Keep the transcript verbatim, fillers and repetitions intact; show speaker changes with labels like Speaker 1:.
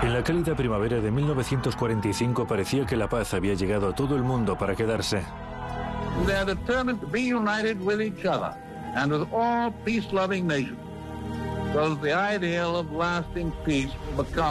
Speaker 1: En la cálida primavera de mil novecientos cuarenta y cinco parecía que la paz había llegado a todo el mundo para quedarse.
Speaker 2: They are determined to be united with each other and with all peace-loving nations, so that the ideal of lasting peace will become